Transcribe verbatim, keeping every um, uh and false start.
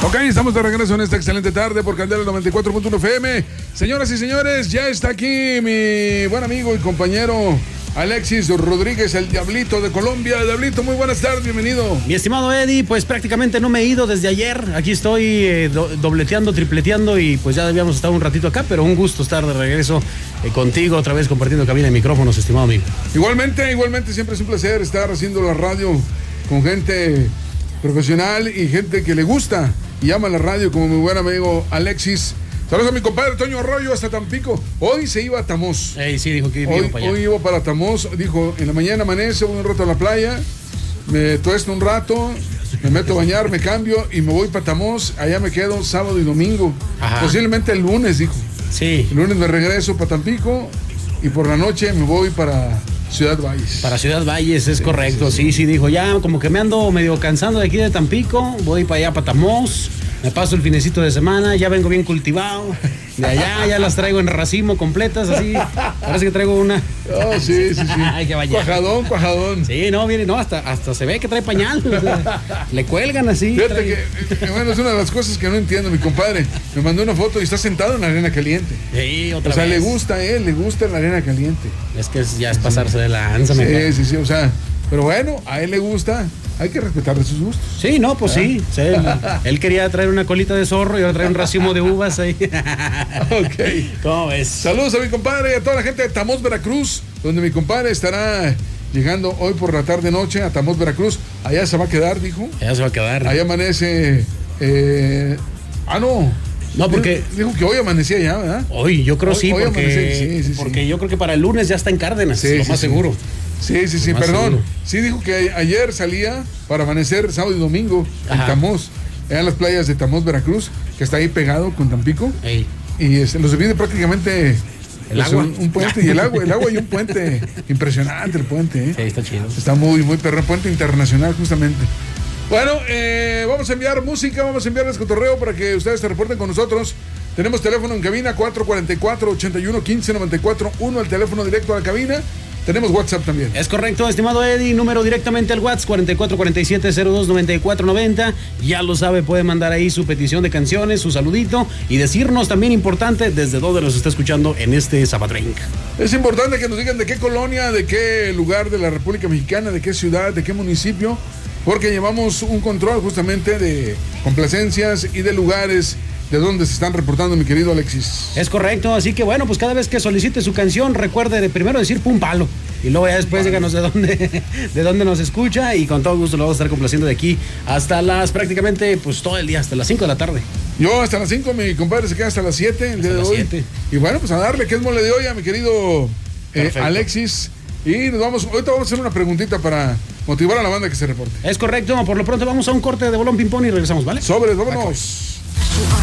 Ok, estamos de regreso en esta excelente tarde por Candela noventa y cuatro punto uno F M. Señoras y señores, ya está aquí mi buen amigo y compañero Alexis Rodríguez, el Diablito de Colombia. Diablito, muy buenas tardes, bienvenido. Mi estimado Eddie, pues prácticamente no me he ido desde ayer. Aquí estoy eh, do, dobleteando, tripleteando y pues ya debíamos estar un ratito acá, pero un gusto estar de regreso eh, contigo otra vez compartiendo cabina de micrófonos, estimado amigo. Igualmente, igualmente, siempre es un placer estar haciendo la radio con gente profesional y gente que le gusta y ama la radio, como mi buen amigo Alexis. Saludos a mi compadre Toño Arroyo hasta Tampico. Hoy se iba a Tamós. Ey, sí, dijo que iba hoy, para allá. Hoy iba para Tamós. Dijo, en la mañana amanece, voy un rato a la playa, me tuesto un rato, me meto a bañar, me cambio y me voy para Tamós. Allá me quedo sábado y domingo. Ajá. Posiblemente el lunes, dijo. Sí. El lunes me regreso para Tampico y por la noche me voy para Ciudad Valles. Para Ciudad Valles, es sí, correcto. Sí, sí, sí, dijo, ya como que me ando medio cansando de aquí de Tampico, voy para allá, para Tamós. Me paso el finecito de semana, ya vengo bien cultivado. De allá ya las traigo en racimo completas, así. Parece que traigo una. Oh, sí, sí, sí. Ay, que vaya. Cuajadón, cuajadón. Sí, no, viene, no, hasta, hasta se ve que trae pañal. O sea, le cuelgan así. Fíjate trae... que, que, bueno, es una de las cosas que no entiendo. Mi compadre me mandó una foto y está sentado en la arena caliente. Sí, otra vez. O sea, vez. le gusta a él, le gusta la arena caliente. Es que es, ya es pasarse de la lanza, sí, mejor. sí, sí, o sea, pero bueno, a él le gusta. Hay que respetarle sus gustos. Sí, no, pues ¿Ah? sí. sí él, él quería traer una colita de zorro y ahora trae un racimo de uvas ahí. Ok. ¿Cómo ves? Saludos a mi compadre y a toda la gente de Tamós, Veracruz, donde mi compadre estará llegando hoy por la tarde-noche a Tamós, Veracruz. Allá se va a quedar, dijo. Allá se va a quedar. Allá amanece... Eh... Ah, no. No, porque... Dijo que hoy amanecía ya, ¿verdad? Hoy, yo creo hoy, sí, hoy porque, sí, sí, porque sí. yo creo que para el lunes ya está en Cárdenas, sí, lo sí, más sí. seguro. Sí, sí, sí, perdón. Seguro. Sí dijo que ayer salía para amanecer sábado y domingo Ajá. en Tamós, en las playas de Tamós, Veracruz, que está ahí pegado con Tampico. Ey. Y este, los divide prácticamente... El pues, agua. Un, un puente y el agua, el agua y un puente impresionante, el puente, ¿eh? Sí, está chido. Está muy, muy perro, puente internacional justamente. Bueno, eh, vamos a enviar música, vamos a enviarles cotorreo para que ustedes se reporten con nosotros. Tenemos teléfono en cabina cuatro cuatro cuatro, ocho uno uno, cinco nueve cuatro uno, el teléfono directo a la cabina. Tenemos WhatsApp también. Es correcto, estimado Eddie, número directamente al WhatsApp cuatro cuatro cuatro siete cero dos nueve cuatro nueve cero. Ya lo sabe, puede mandar ahí su petición de canciones, su saludito y decirnos también importante desde dónde nos está escuchando en este Sabadrink. Es importante que nos digan de qué colonia, de qué lugar de la República Mexicana, de qué ciudad, de qué municipio, porque llevamos un control justamente de complacencias y de lugares de dónde se están reportando, mi querido Alexis. Es correcto, así que bueno, pues cada vez que solicite su canción, recuerde de primero decir pum palo. Y luego ya después vale. díganos de dónde, de dónde nos escucha y con todo gusto lo vamos a estar complaciendo de aquí hasta las prácticamente, pues todo el día, hasta las cinco de la tarde. Yo hasta las cinco, mi compadre se queda hasta las siete el día hasta de hoy. siete. Y bueno, pues a darle, que es mole de olla, mi querido eh, Alexis. Y nos vamos, ahorita vamos a hacer una preguntita para motivar a la banda que se reporte. Es correcto, por lo pronto vamos a un corte de bolón ping-pong y regresamos, ¿vale? Sobres, vámonos.